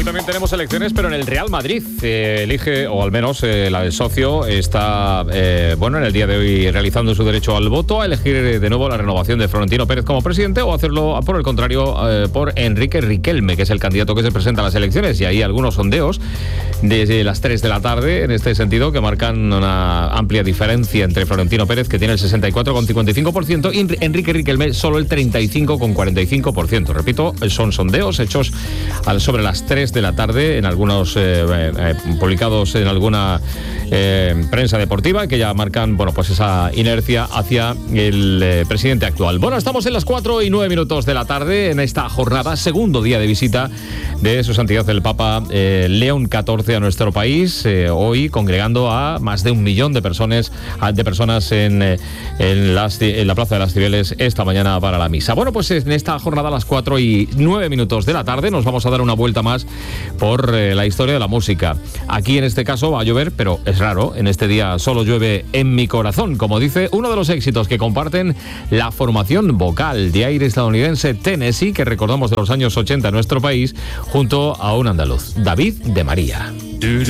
Hoy también tenemos elecciones, pero en el Real Madrid elige, o al menos la del socio está, en el día de hoy realizando su derecho al voto, a elegir de nuevo la renovación de Florentino Pérez como presidente o hacerlo, por el contrario, por Enrique Riquelme, que es el candidato que se presenta a las elecciones. Y hay algunos sondeos desde las 3 de la tarde, en este sentido, que marcan una amplia diferencia entre Florentino Pérez, que tiene el 64,55%, y Enrique Riquelme solo el 35,45%. Repito, son sondeos hechos sobre las 3 de la tarde, en algunos publicados en alguna prensa deportiva, que ya marcan esa inercia hacia el presidente actual. Bueno, estamos en las 4:09 de la tarde en esta jornada, segundo día de visita de su santidad el Papa León XIV a nuestro país, hoy congregando a más de 1 millón de personas en la Plaza de las Cibeles esta mañana para la misa. Bueno, pues en esta jornada a las 4:09 de la tarde nos vamos a dar una vuelta más por la historia de la música. Aquí en este caso va a llover, pero es raro, en este día solo llueve en mi corazón, como dice uno de los éxitos que comparten la formación vocal de aire estadounidense Tennessee, que recordamos de los años 80 en nuestro país, junto a un andaluz, David de María.